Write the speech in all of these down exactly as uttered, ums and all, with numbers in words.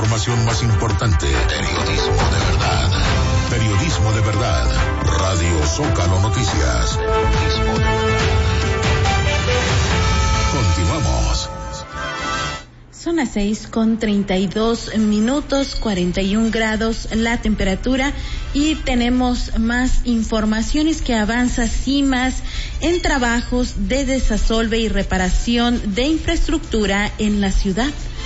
información más importante. Periodismo de verdad. Periodismo de verdad. Radio Zócalo Noticias. Periodismo de verdad. Continuamos. Son las seis con treinta y dos minutos, cuarenta y un grados la temperatura, y tenemos más informaciones que avanza CIMAS en trabajos de desasolve y reparación de infraestructura en la ciudad.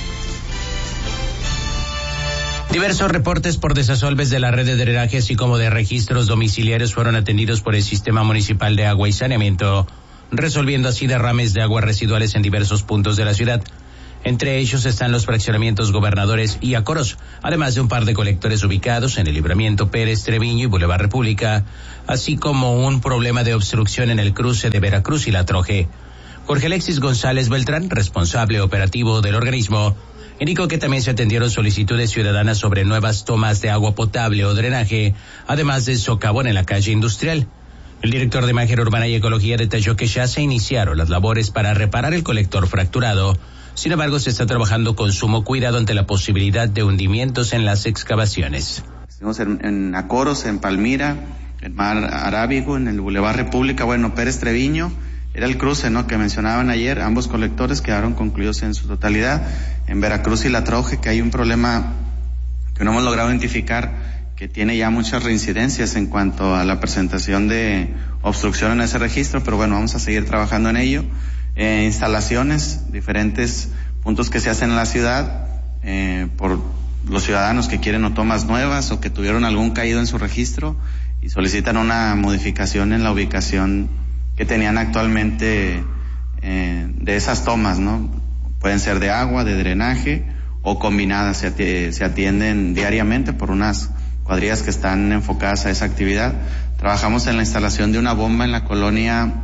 Diversos reportes por desasolves de la red de drenaje, así como de registros domiciliarios, fueron atendidos por el Sistema Municipal de Agua y Saneamiento, resolviendo así derrames de aguas residuales en diversos puntos de la ciudad. Entre ellos están los fraccionamientos Gobernadores y Acoros, además de un par de colectores ubicados en el Libramiento Pérez Treviño y Boulevard República, así como un problema de obstrucción en el cruce de Veracruz y La Troje. Jorge Alexis González Beltrán, responsable operativo del organismo, indicó que también se atendieron solicitudes ciudadanas sobre nuevas tomas de agua potable o drenaje, además de socavón en la calle Industrial. El director de Imagen Urbana y Ecología detalló que ya se iniciaron las labores para reparar el colector fracturado. Sin embargo, se está trabajando con sumo cuidado ante la posibilidad de hundimientos en las excavaciones. Estuvimos en, en Acoros, en Palmira, en Mar Arábigo, en el Boulevard República, bueno, Pérez Treviño, era el cruce, ¿no?, que mencionaban ayer. Ambos colectores quedaron concluidos en su totalidad. En Veracruz y La Troje, que hay un problema que no hemos logrado identificar, que tiene ya muchas reincidencias en cuanto a la presentación de obstrucción en ese registro, pero bueno, vamos a seguir trabajando en ello. Eh, instalaciones, diferentes puntos que se hacen en la ciudad eh, por los ciudadanos que quieren o tomas nuevas o que tuvieron algún caído en su registro y solicitan una modificación en la ubicación que tenían actualmente eh, de esas tomas, ¿no? Pueden ser de agua, de drenaje o combinadas, se, ati- se atienden diariamente por unas cuadrillas que están enfocadas a esa actividad. Trabajamos en la instalación de una bomba en la colonia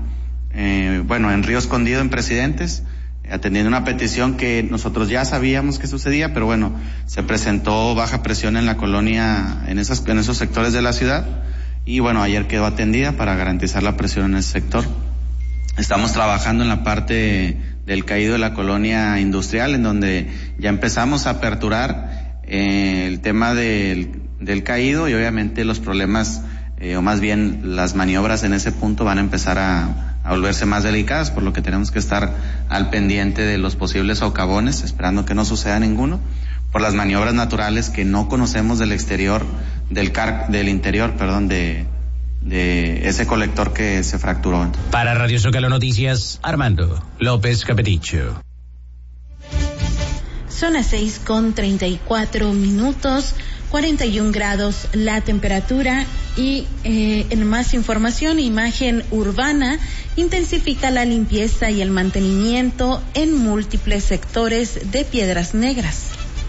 Eh, bueno, en Río Escondido, en Presidentes, eh, atendiendo una petición que nosotros ya sabíamos que sucedía, pero bueno, se presentó baja presión en la colonia, en esas, en esos sectores de la ciudad, y bueno, ayer quedó atendida para garantizar la presión en ese sector. Estamos trabajando en la parte del caído de la colonia industrial, en donde ya empezamos a aperturar eh, el tema del, del caído, y obviamente los problemas, eh, o más bien las maniobras en ese punto van a empezar a a volverse más delicadas, por lo que tenemos que estar al pendiente de los posibles socavones, esperando que no suceda ninguno, por las maniobras naturales que no conocemos del exterior, del car, del interior, perdón, de, de ese colector que se fracturó. Para Radio Zócalo Noticias, Armando López Capeticho. Son las seis con treinta y cuatro minutos, cuarenta y un grados la temperatura, y eh, en más información, Imagen Urbana intensifica la limpieza y el mantenimiento en múltiples sectores de Piedras Negras.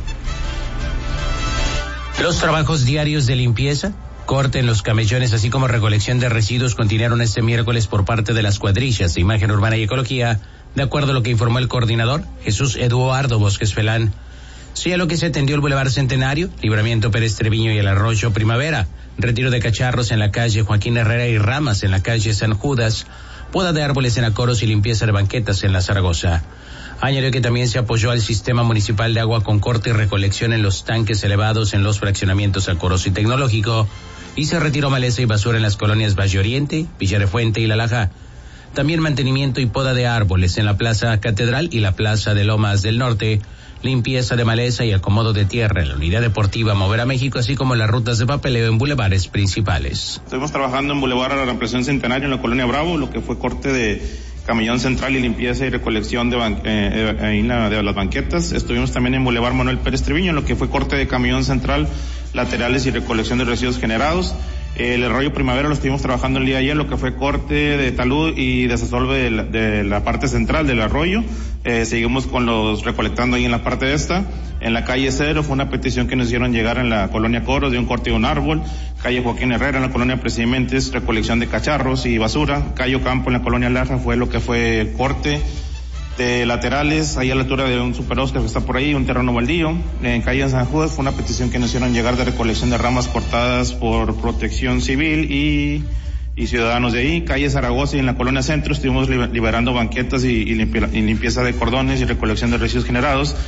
Los trabajos diarios de limpieza, corte en los camellones, así como recolección de residuos continuaron este miércoles por parte de las cuadrillas de Imagen Urbana y Ecología, de acuerdo a lo que informó el coordinador Jesús Eduardo Bosques Felán. Sí, a lo que se atendió el Boulevard Centenario, Libramiento Pérez Treviño y el Arroyo Primavera, retiro de cacharros en la calle Joaquín Herrera y ramas en la calle San Judas, poda de árboles en Acoros y limpieza de banquetas en la Zaragoza. Añadió que también se apoyó al Sistema Municipal de Agua con corte y recolección en los tanques elevados en los fraccionamientos Acoros y Tecnológico, y se retiró maleza y basura en las colonias Valle Oriente, Villa de Fuente y La Laja. También mantenimiento y poda de árboles en la Plaza Catedral y la Plaza de Lomas del Norte, limpieza de maleza y acomodo de tierra en la Unidad Deportiva Mover a México, así como las rutas de papeleo en bulevares principales. Estuvimos trabajando en Boulevard a la Represión Centenario en la Colonia Bravo, lo que fue corte de camellón central y limpieza y recolección de, ban- eh, eh, la, de las banquetas. Estuvimos también en Boulevard Manuel Pérez Treviño, en lo que fue corte de camellón central, laterales y recolección de residuos generados. El Arroyo Primavera lo estuvimos trabajando el día de ayer, lo que fue corte de talud y desasolve de la, de la parte central del arroyo. Eh, seguimos con los recolectando ahí en la parte de esta. En la calle Cero fue una petición que nos hicieron llegar en la colonia Coros de un corte de un árbol. Calle Joaquín Herrera en la colonia Presidentes, recolección de cacharros y basura. Calle Ocampo en la colonia Larra fue lo que fue corte de laterales, ahí a la altura de un Super Oscar que está por ahí, un terreno baldío. En calle San Judas fue una petición que nos hicieron llegar de recolección de ramas cortadas por Protección Civil y, y ciudadanos de ahí. Calle Zaragoza y en la colonia Centro estuvimos liberando banquetas y, y, limpi- y limpieza de cordones y recolección de residuos generados.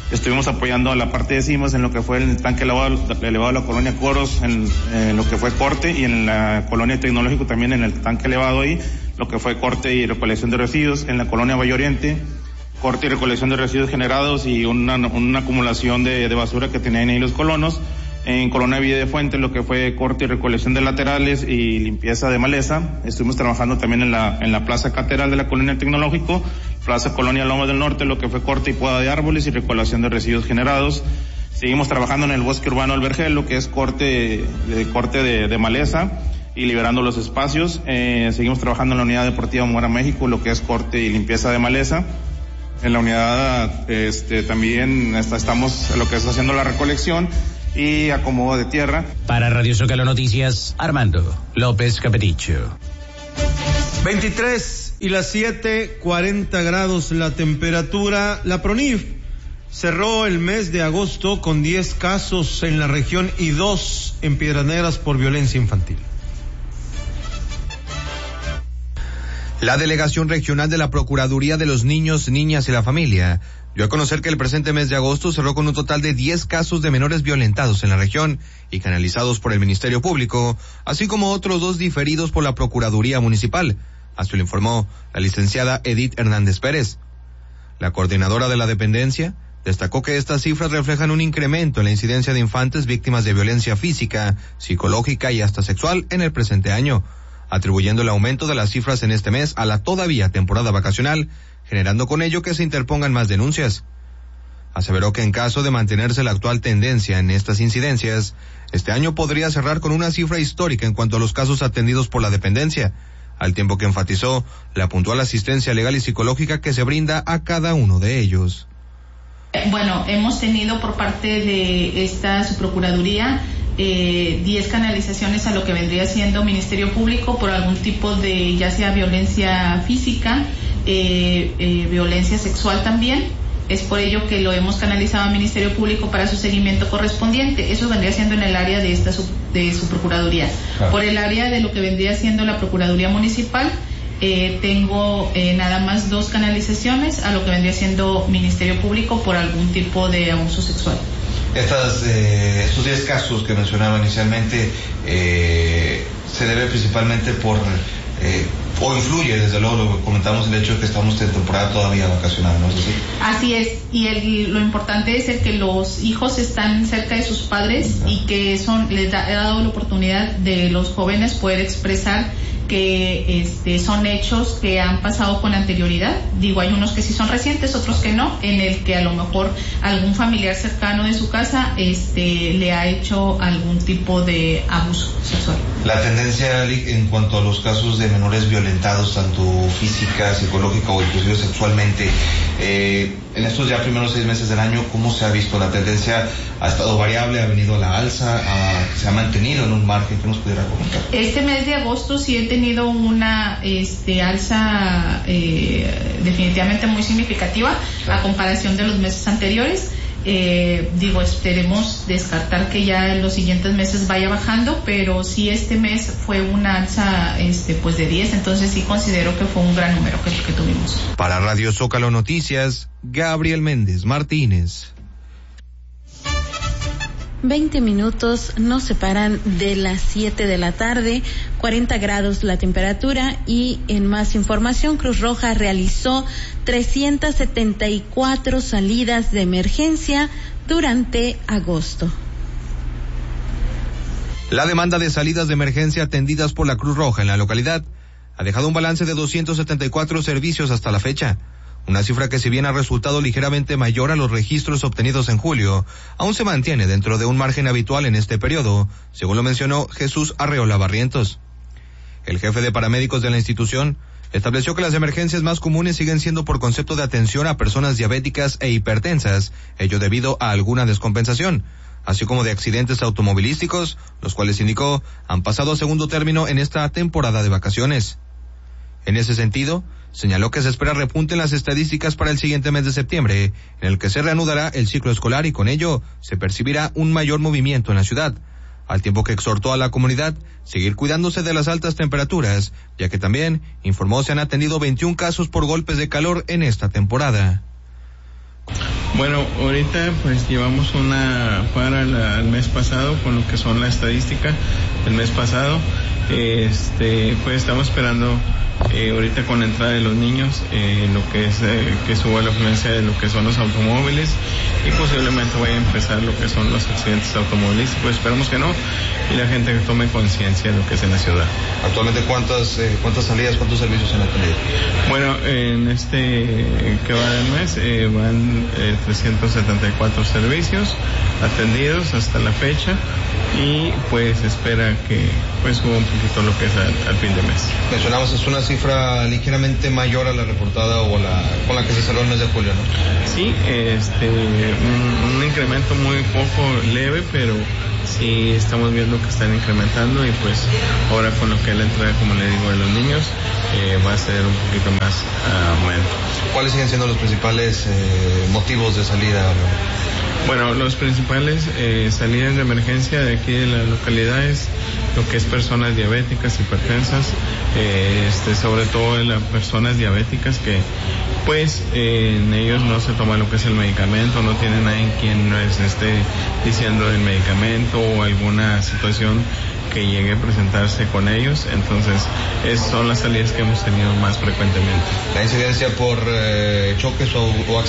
Estuvimos apoyando a la parte de CIMAS en lo que fue el tanque elevado, elevado de la colonia Coros, en, en lo que fue corte, y en la colonia Tecnológico también en el tanque elevado ahí, lo que fue corte y recolección de residuos. En la colonia Valle Oriente, corte y recolección de residuos generados y una, una acumulación de, de basura que tenían ahí los colonos. En Colonia Villa de Fuente, lo que fue corte y recolección de laterales y limpieza de maleza. Estuvimos trabajando también en la, en la Plaza Catedral de la Colonia Tecnológico, Plaza Colonia Lomas del Norte, lo que fue corte y poda de árboles y recolección de residuos generados. Seguimos trabajando en el Bosque Urbano del Vergel, lo que es corte, de, corte de, de maleza y liberando los espacios. Eh, seguimos trabajando en la Unidad Deportiva Mora México, lo que es corte y limpieza de maleza. En la unidad, este, también está, estamos, lo que está haciendo la recolección y acomodo de tierra. Para Radio Zócalo Noticias, Armando López Capeticho. veintitrés y las siete, cuarenta grados la temperatura. La PRONIF cerró el mes de agosto con diez casos en la región y dos en Piedras Negras por violencia infantil. La Delegación Regional de la Procuraduría de los Niños, Niñas y la Familia dio a conocer que el presente mes de agosto cerró con un total de diez casos de menores violentados en la región y canalizados por el Ministerio Público, así como otros dos diferidos por la Procuraduría Municipal. Así lo informó la licenciada Edith Hernández Pérez. La coordinadora de la dependencia destacó que estas cifras reflejan un incremento en la incidencia de infantes víctimas de violencia física, psicológica y hasta sexual en el presente año, atribuyendo el aumento de las cifras en este mes a la todavía temporada vacacional, generando con ello que se interpongan más denuncias. Aseveró que en caso de mantenerse la actual tendencia en estas incidencias, este año podría cerrar con una cifra histórica en cuanto a los casos atendidos por la dependencia, al tiempo que enfatizó la puntual asistencia legal y psicológica que se brinda a cada uno de ellos. Bueno, hemos tenido por parte de esta subprocuraduría eh, diez canalizaciones a lo que vendría siendo Ministerio Público por algún tipo de, ya sea violencia física, eh, eh, violencia sexual también. Es por ello que lo hemos canalizado al Ministerio Público para su seguimiento correspondiente. Eso vendría siendo en el área de esta sub, de su procuraduría. Claro. Por el área de lo que vendría siendo la Procuraduría Municipal, eh, tengo eh, nada más dos canalizaciones a lo que vendría siendo Ministerio Público por algún tipo de abuso sexual. Estas, eh, estos diez casos que mencionaba inicialmente, eh, se debe principalmente por, eh, o influye, desde luego, lo comentamos, el hecho de que estamos en temporada todavía vacacional, ¿no es así? Así es, y el, lo importante es el que los hijos están cerca de sus padres uh-huh. y que son, les da, ha dado la oportunidad de los jóvenes poder expresar que este, son hechos que han pasado con anterioridad. Digo, hay unos que sí son recientes, otros que no, en el que a lo mejor algún familiar cercano de su casa este, le ha hecho algún tipo de abuso sexual. La tendencia en cuanto a los casos de menores violentados, tanto física, psicológica o inclusive sexualmente, eh, en estos ya primeros seis meses del año, ¿cómo se ha visto? ¿La tendencia ha estado variable, ha venido a la alza, a, se ha mantenido en un margen? ¿Qué nos pudiera comentar? Este mes de agosto sí he tenido una este, alza eh, definitivamente muy significativa, claro, a comparación de los meses anteriores. Eh, digo, esperemos descartar que ya en los siguientes meses vaya bajando, pero sí este mes fue una alza este, pues de diez, entonces sí considero que fue un gran número que, que tuvimos. Para Radio Zócalo Noticias, Gabriel Méndez Martínez. veinte minutos nos separan de las siete de la tarde, cuarenta grados la temperatura, y en más información, Cruz Roja realizó trescientas setenta y cuatro salidas de emergencia durante agosto. La demanda de salidas de emergencia atendidas por la Cruz Roja en la localidad ha dejado un balance de doscientos setenta y cuatro servicios hasta la fecha. Una cifra que, si bien ha resultado ligeramente mayor a los registros obtenidos en julio, aún se mantiene dentro de un margen habitual en este periodo, según lo mencionó Jesús Arreola Barrientos. El jefe de paramédicos de la institución estableció que las emergencias más comunes siguen siendo por concepto de atención a personas diabéticas e hipertensas, ello debido a alguna descompensación, así como de accidentes automovilísticos, los cuales, indicó, han pasado a segundo término en esta temporada de vacaciones. En ese sentido, señaló que se espera repunte en las estadísticas para el siguiente mes de septiembre, en el que se reanudará el ciclo escolar y con ello se percibirá un mayor movimiento en la ciudad, al tiempo que exhortó a la comunidad seguir cuidándose de las altas temperaturas, ya que también informó se han atendido veintiún casos por golpes de calor en esta temporada. Bueno, ahorita pues llevamos una para la, el mes pasado con lo que son la estadística del mes pasado. Este, pues estamos esperando eh, ahorita con la entrada de los niños eh, lo que es eh, que suba la afluencia de lo que son los automóviles y posiblemente vaya a empezar lo que son los accidentes automovilísticos. Esperamos que no, y la gente que tome conciencia de lo que es en la ciudad. Actualmente, ¿cuántas eh, cuántas salidas, cuántos servicios se han atendido? Bueno, en este que va del mes eh, van eh, trescientos setenta y cuatro servicios atendidos hasta la fecha, y pues espera que pues suba un poquito lo que es al, al fin de mes. Mencionamos, es una cifra ligeramente mayor a la reportada o la con la que se cerró el mes de julio, ¿no? Sí, este un, un incremento muy poco leve, pero sí estamos viendo que están incrementando, y pues ahora con lo que es la entrada, como le digo, de los niños, eh, va a ser un poquito más uh, aumento. ¿Cuáles siguen siendo los principales eh, motivos de salida? Bueno, los principales eh, salidas de emergencia de aquí de la localidad es lo que es personas diabéticas, hipertensas, eh, este, sobre todo las personas diabéticas que pues eh, en ellos no se toma lo que es el medicamento, no tienen nadie quien les esté diciendo del medicamento o alguna situación que llegue a presentarse con ellos. Entonces esas son las salidas que hemos tenido más frecuentemente. ¿La incidencia por eh, choques o, o accidentes